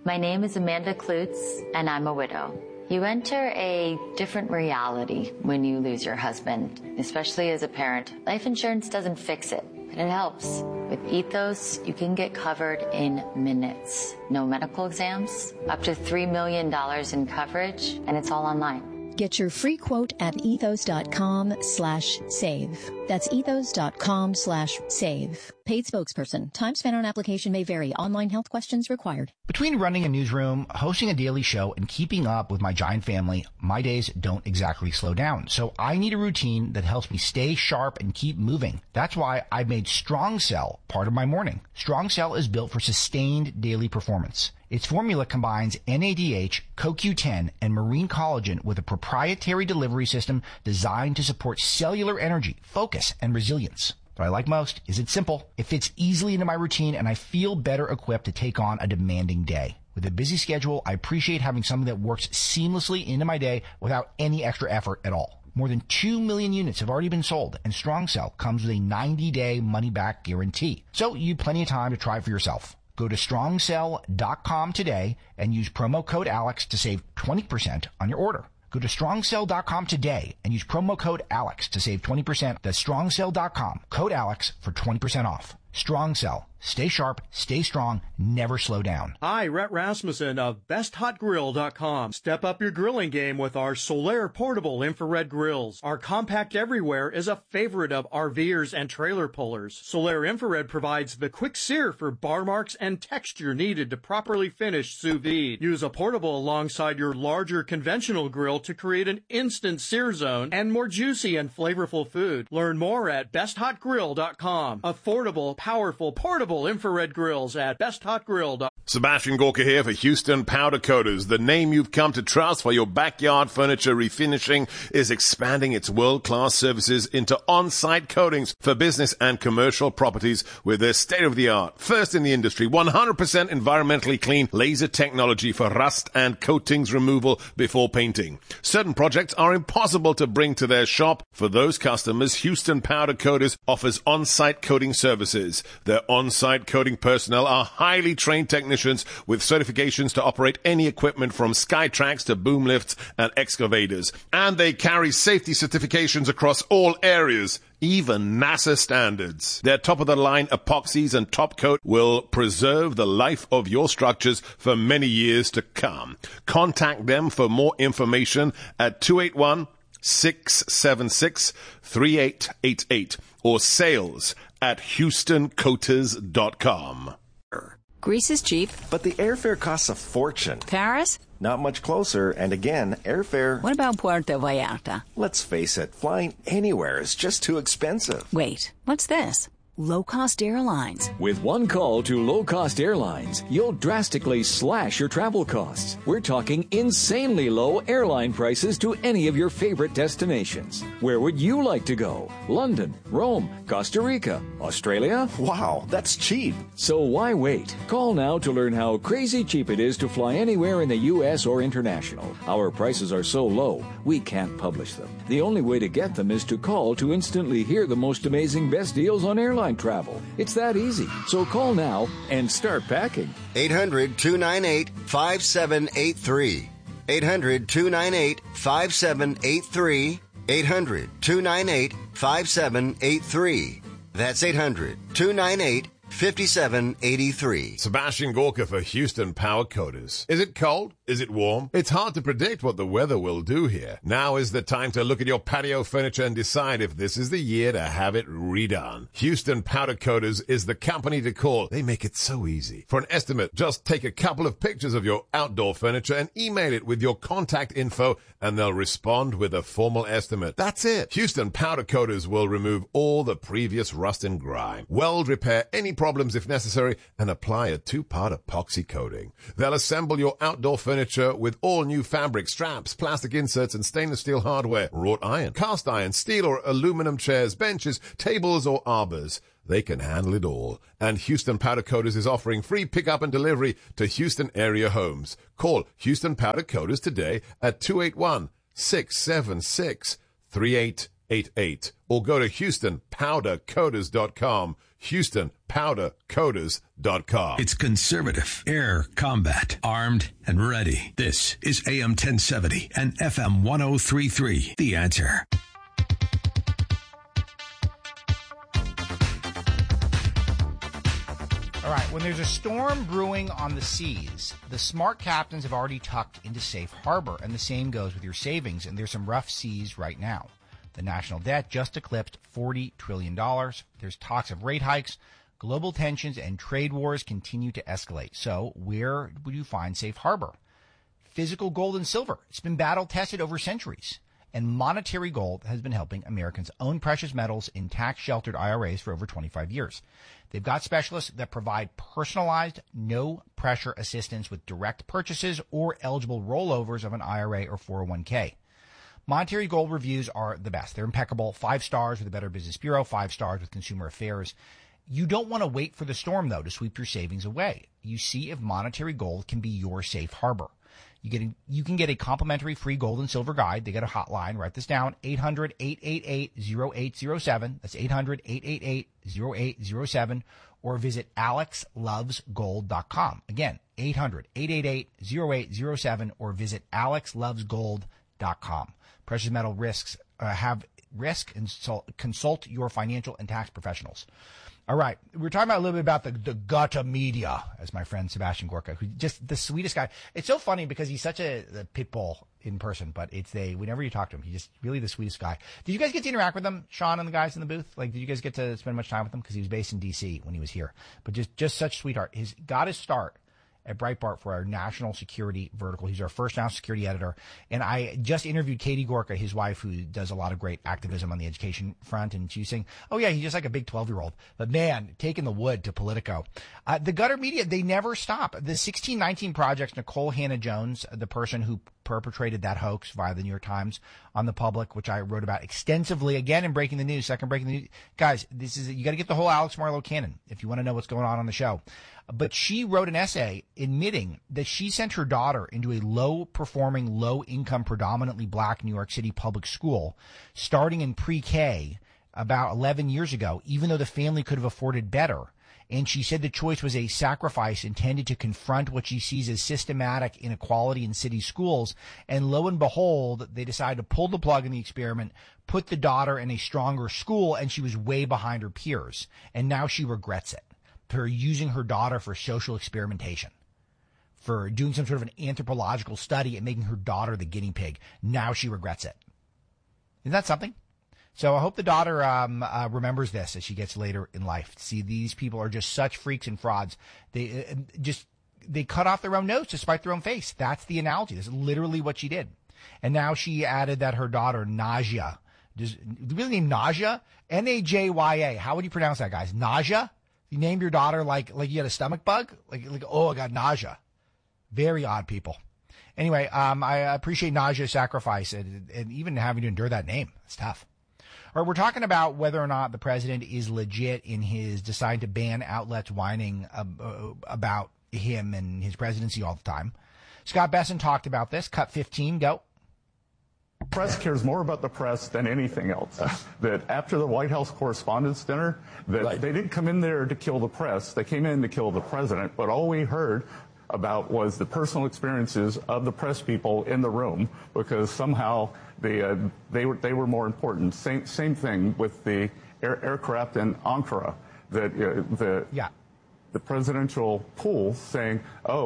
My name is Amanda Klutz, and I'm a widow. You enter a different reality when you lose your husband, especially as a parent. Life insurance doesn't fix it, but it helps. With Ethos, you can get covered in minutes. No medical exams, up to $3 million in coverage, and it's all online. Get your free quote at ethos.com/save. That's ethos.com/save. Paid spokesperson. Time spent on application may vary. Online health questions required. Between running a newsroom, hosting a daily show, and keeping up with my giant family, my days don't exactly slow down. So I need a routine that helps me stay sharp and keep moving. That's why I made Strong Cell part of my morning. Strong Cell is built for sustained daily performance. Its formula combines NADH, CoQ10, and marine collagen with a proprietary delivery system designed to support cellular energy, focus, and resilience. What I like most is it's simple, it fits easily into my routine, and I feel better equipped to take on a demanding day. With a busy schedule, I appreciate having something that works seamlessly into my day without any extra effort at all. More than 2 million units have already been sold, and Strong Cell comes with a 90-day money-back guarantee. So you have plenty of time to try it for yourself. Go to strongcell.com today and use promo code ALEX to save 20% on your order. Go to strongcell.com today and use promo code ALEX to save 20%. That's strongcell.com, code ALEX for 20% off. Strong Cell. Stay sharp, stay strong, never slow down. Hi, Rhett Rasmussen of BestHotGrill.com. Step up your grilling game with our Solaire portable infrared grills. Our compact everywhere is a favorite of RVers and trailer pullers. Solaire infrared provides the quick sear for bar marks and texture needed to properly finish sous vide. Use a portable alongside your larger conventional grill to create an instant sear zone and more juicy and flavorful food. Learn more at BestHotGrill.com. Affordable, powerful, portable infrared grills at BestHotGrill.com. Sebastian Gorka here for Houston Powder Coaters. The name you've come to trust for your backyard furniture refinishing is expanding its world-class services into on-site coatings for business and commercial properties with their state-of-the-art, first in the industry, 100% environmentally clean laser technology for rust and coatings removal before painting. Certain projects are impossible to bring to their shop. For those customers, Houston Powder Coaters offers on-site coating services. Their on-site coating personnel are highly trained technicians with certifications to operate any equipment from Skytrax to boom lifts and excavators. And they carry safety certifications across all areas, even NASA standards. Their top-of-the-line epoxies and top coat will preserve the life of your structures for many years to come. Contact them for more information at 281-676-3888 or sales at HoustonCoaters.com. Greece is cheap. But the airfare costs a fortune. Paris? Not much closer, and again, airfare... What about Puerto Vallarta? Let's face it, flying anywhere is just too expensive. Wait, what's this? Low-cost airlines. With one call to low-cost airlines, you'll drastically slash your travel costs. We're talking insanely low airline prices to any of your favorite destinations. Where would you like to go? London, Rome, Costa Rica, Australia? Wow, that's cheap. So why wait? Call now to learn how crazy cheap it is to fly anywhere in the U.S. or international. Our prices are so low, we can't publish them. The only way to get them is to call to instantly hear the most amazing best deals on airline travel. It's that easy. So call now and start packing. 800-298-5783. 800-298-5783. 800-298-5783. That's 800-298-5783. Sebastian Gorka for Houston Power Coaters. Is it cold? Is it warm? It's hard to predict what the weather will do here. Now is the time to look at your patio furniture and decide if this is the year to have it redone. Houston Powder Coaters is the company to call. They make it so easy. For an estimate, just take a couple of pictures of your outdoor furniture and email it with your contact info, and they'll respond with a formal estimate. That's it. Houston Powder Coaters will remove all the previous rust and grime, weld repair any problems if necessary, and apply a 2-part epoxy coating. They'll assemble your outdoor furniture with all new fabric, straps, plastic inserts, and stainless steel hardware, wrought iron, cast iron, steel or aluminum chairs, benches, tables, or arbors. They can handle it all. And Houston Powder Coaters is offering free pickup and delivery to Houston area homes. Call Houston Powder Coaters today at 281-676-3888. 888 or go to HoustonPowderCoaters.com. HoustonPowderCoaters.com. It's conservative, air combat, armed and ready. This is AM 1070 and FM 1033. The Answer. All right, when there's a storm brewing on the seas, the smart captains have already tucked into safe harbor, and the same goes with your savings, and there's some rough seas right now. The national debt just eclipsed $40 trillion. There's talks of rate hikes. Global tensions and trade wars continue to escalate. So where would you find safe harbor? Physical gold and silver. It's been battle-tested over centuries. And monetary gold has been helping Americans own precious metals in tax-sheltered IRAs for over 25 years. They've got specialists that provide personalized, no-pressure assistance with direct purchases or eligible rollovers of an IRA or 401k. Monetary Gold reviews are the best. They're impeccable. 5 stars with the Better Business Bureau, 5 stars with Consumer Affairs. You don't want to wait for the storm, though, to sweep your savings away. You see if Monetary Gold can be your safe harbor. You can get a complimentary free gold and silver guide. They got a hotline. Write this down, 800-888-0807. That's 800-888-0807. Or visit alexlovesgold.com. Again, 800-888-0807 or visit alexlovesgold.com. Precious metal risks have risk, and consult your financial and tax professionals. All right, we're talking about a little bit about the gutter media, as my friend Sebastian Gorka, who just the sweetest guy. It's so funny because he's such a pit bull in person, but whenever you talk to him, he's just really the sweetest guy. Did you guys get to interact with him, Sean and the guys in the booth? Like, did you guys get to spend much time with him? Because he was based in D.C. when he was here, but just such sweetheart. He's got his start at Breitbart for our national security vertical. He's our first national security editor. And I just interviewed Katie Gorka, his wife, who does a lot of great activism on the education front. And she was saying, oh, yeah, he's just like a big 12-year-old. But, man, taking the wood to Politico. The gutter media, they never stop. The 1619 Project's Nicole Hannah-Jones, the person who perpetrated that hoax via the New York Times on the public, which I wrote about extensively, again, in Breaking the News, second Breaking the News. Guys, you got to get the whole Alex Marlowe canon if you want to know what's going on the show. But she wrote an essay admitting that she sent her daughter into a low-performing, low-income, predominantly black New York City public school starting in pre-K about 11 years ago, even though the family could have afforded better. And she said the choice was a sacrifice intended to confront what she sees as systematic inequality in city schools. And lo and behold, they decided to pull the plug in the experiment, put the daughter in a stronger school, and she was way behind her peers. And now she regrets it. For using her daughter for social experimentation, for doing some sort of an anthropological study and making her daughter the guinea pig. Now she regrets it. Isn't that something? So I hope the daughter remembers this as she gets later in life. See, these people are just such freaks and frauds. They cut off their own nose to spite their own face. That's the analogy. This is literally what she did. And now she added that her daughter, Najya, does really name Najya? Najya. How would you pronounce that, guys? Najya? You named your daughter like you had a stomach bug? Like, oh, I got nausea. Very odd people. Anyway, I appreciate Najya's sacrifice and even having to endure that name. It's tough. All right, we're talking about whether or not the president is legit in his decide to ban outlets whining about him and his presidency all the time. Scott Besson talked about this. Cut 15, go. Press cares more about the press than anything else. That after the White House Correspondents' Dinner, that they didn't come in there to kill the press. They came in to kill the president. But all we heard about was the personal experiences of the press people in the room, because somehow they were more important. Same thing with the aircraft in Ankara. The presidential pool saying,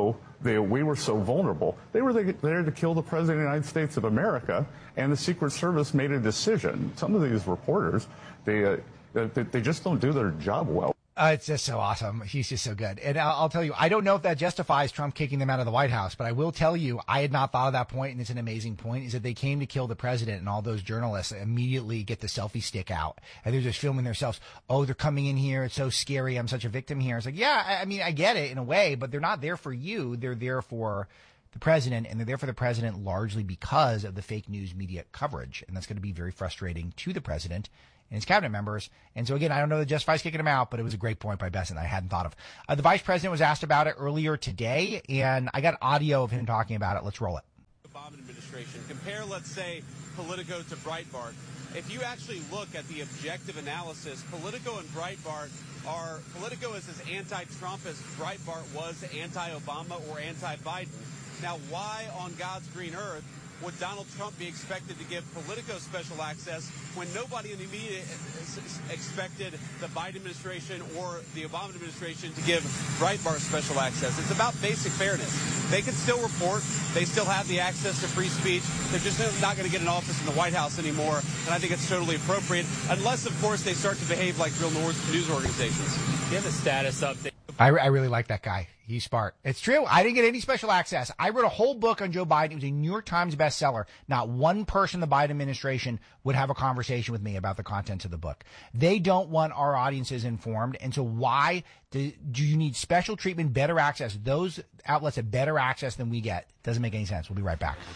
we were so vulnerable. They were there to kill the president of the United States of America, and the Secret Service made a decision. Some of these reporters, they just don't do their job well. It's just so awesome. He's just so good. And I'll tell you, I don't know if that justifies Trump kicking them out of the White House, but I will tell you, I had not thought of that point, and it's an amazing point, is that they came to kill the president, and all those journalists immediately get the selfie stick out, and they're just filming themselves. Oh, they're coming in here. It's so scary. I'm such a victim here. It's like, yeah, I mean, I get it in a way, but they're not there for you. They're there for the president, and they're there for the president largely because of the fake news media coverage, and that's going to be very frustrating to the president and his cabinet members. And so, again, I don't know that justifies kicking him out, but it was a great point by Besson I hadn't thought of. The vice president was asked about it earlier today, and I got audio of him talking about it. Let's roll it. Obama administration. Compare, let's say, Politico to Breitbart. if you actually look at the objective analysis, Politico and Breitbart Politico is as anti-Trump as Breitbart was anti-Obama or anti-Biden. Now, why on God's green earth would Donald Trump be expected to give Politico special access when nobody in the media expected the Biden administration or the Obama administration to give Breitbart special access? It's about basic fairness. They can still report. They still have the access to free speech. They're just not going to get an office in the White House anymore, and I think it's totally appropriate, unless, of course, they start to behave like real news organizations. Give a status update. I really like that guy. He's smart. It's true. I didn't get any special access. I wrote a whole book on Joe Biden. It was a New York Times bestseller. Not one person in the Biden administration would have a conversation with me about the contents of the book. They don't want our audiences informed. And so why do you need special treatment, better access? Those outlets have better access than we get. Doesn't make any sense. We'll be right back.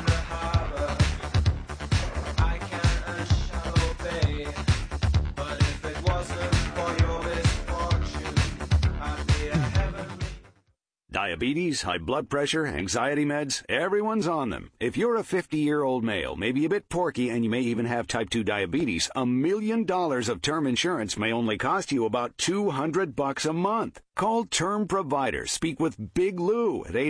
Diabetes, high blood pressure, anxiety meds, everyone's on them. If you're a 50-year-old male, maybe a bit porky, and you may even have type 2 diabetes, $1 million of term insurance may only cost you about $200 a month. Call Term Provider. Speak with Big Lou at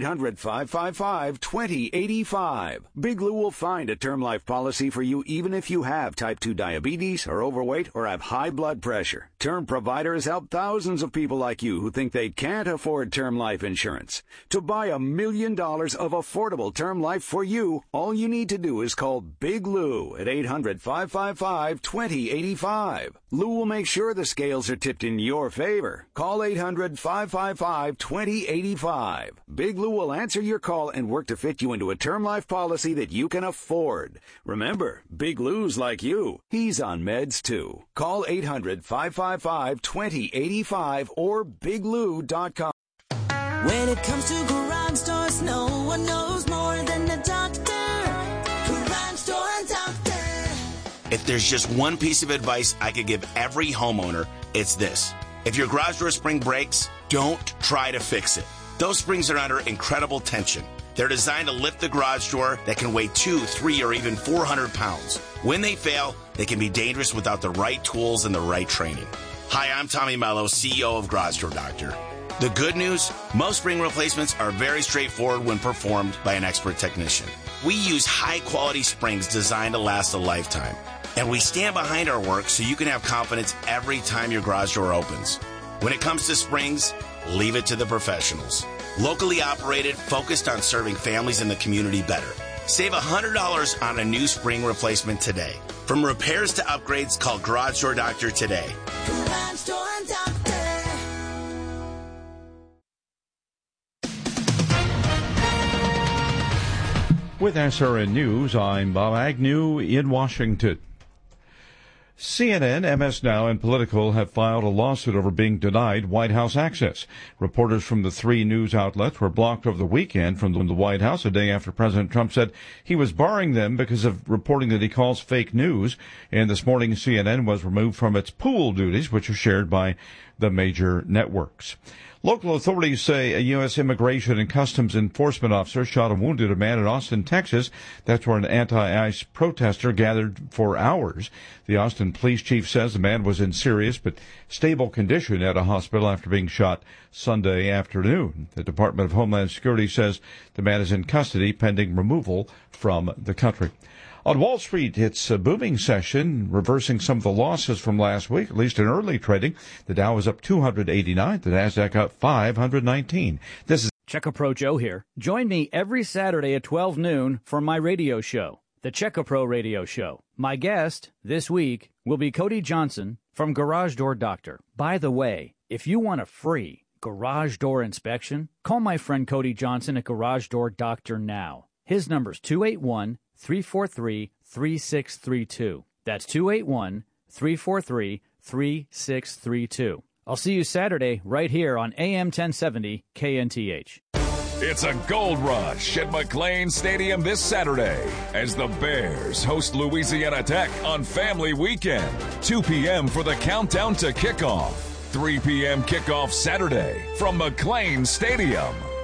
800-555-2085. Big Lou will find a term life policy for you even if you have type 2 diabetes, are overweight, or have high blood pressure. Term Provider has helped thousands of people like you who think they can't afford term life insurance. To buy $1 million of affordable term life for you, all you need to do is call Big Lou at 800-555-2085. Lou will make sure the scales are tipped in your favor. Call 800-555-2085. Big Lou will answer your call and work to fit you into a term life policy that you can afford. Remember, Big Lou's like you. He's on meds too. Call 800-555-2085 or biglou.com. When it comes to garage doors, no one knows more than the doctor. Garage Door Doctor. If there's just one piece of advice I could give every homeowner, it's this. If your garage door spring breaks, don't try to fix it. Those springs are under incredible tension. They're designed to lift the garage door that can weigh 200, 300, or even 400 pounds. When they fail, they can be dangerous without the right tools and the right training. Hi, I'm Tommy Mello, CEO of Garage Door Doctor. The good news, most spring replacements are very straightforward when performed by an expert technician. We use high-quality springs designed to last a lifetime. And we stand behind our work so you can have confidence every time your garage door opens. When it comes to springs, leave it to the professionals. Locally operated, focused on serving families in the community better. Save $100 on a new spring replacement today. From repairs to upgrades, call Garage Door Doctor today. Garage Door Doctor. With SRN News, I'm Bob Agnew in Washington. CNN, MS Now, and Politico have filed a lawsuit over being denied White House access. Reporters from the three news outlets were blocked over the weekend from the White House a day after President Trump said he was barring them because of reporting that he calls fake news. And this morning, CNN was removed from its pool duties, which are shared by the major networks. Local authorities say a U.S. Immigration and Customs Enforcement officer shot and wounded a man in Austin, Texas. That's where an anti-ICE protester gathered for hours. The Austin police chief says the man was in serious but stable condition at a hospital after being shot Sunday afternoon. The Department of Homeland Security says the man is in custody pending removal from the country. On Wall Street, it's a booming session, reversing some of the losses from last week, at least in early trading. The Dow is up 289, the Nasdaq up 519. This is CheckaPro Joe here. Join me every Saturday at 12 noon for my radio show, the CheckaPro Radio Show. My guest this week will be Cody Johnson from Garage Door Doctor. By the way, if you want a free garage door inspection, call my friend Cody Johnson at Garage Door Doctor now. His number's 281-343-3632. That's 281-343-3632. I'll see you Saturday right here on AM 1070 KNTH. It's a gold rush at McLane Stadium this Saturday as the Bears host Louisiana Tech on Family Weekend. 2 p.m. for the countdown to kickoff. 3 p.m. kickoff Saturday from McLane Stadium.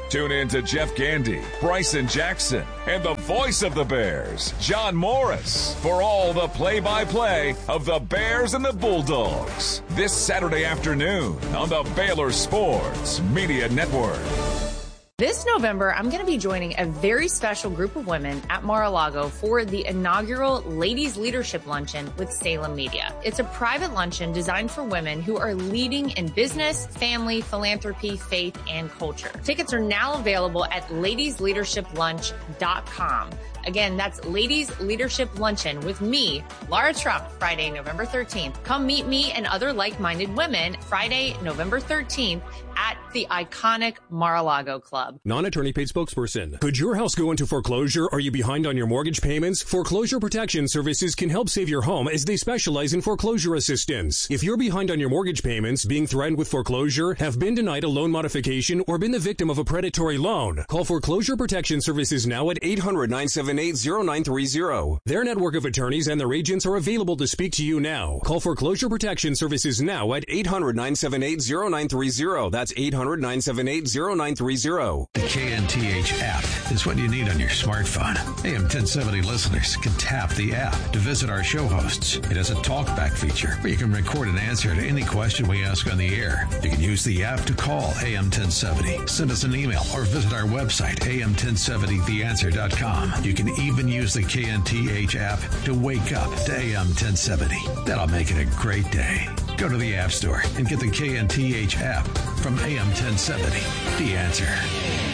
Tune in to Jeff Gandy, Bryson Jackson, and the voice of the Bears, John Morris, for all the play-by-play of the Bears and the Bulldogs. This Saturday afternoon on the Baylor Sports Media Network. This November, I'm going to be joining a very special group of women at Mar-a-Lago for the inaugural Ladies Leadership Luncheon with Salem Media. It's a private luncheon designed for women who are leading in business, family, philanthropy, faith, and culture. Tickets are now available at ladiesleadershiplunch.com. Again, that's Ladies Leadership Luncheon with me, Laura Trump, Friday, November 13th. Come meet me and other like-minded women Friday, November 13th at the iconic Mar-a-Lago Club. Non-attorney paid spokesperson. Could your house go into foreclosure? Are you behind on your mortgage payments? Foreclosure Protection Services can help save your home as they specialize in foreclosure assistance. If you're behind on your mortgage payments, being threatened with foreclosure, have been denied a loan modification, or been the victim of a predatory loan, call Foreclosure Protection Services now at 800-978-0930. Their network of attorneys and their agents are available to speak to you now. Call Foreclosure Protection Services now at 800-978-0930. That's 800-978-0930. The KNTH app is what you need on your smartphone. AM 1070 listeners can tap the app to visit our show hosts. It has a talkback feature where you can record an answer to any question we ask on the air. You can use the app to call AM 1070, send us an email, or visit our website, am1070theanswer.com. You can even use the KNTH app to wake up to AM 1070. That'll make it a great day. Go to the App Store and get the KNTH app from AM 1070. The Answer.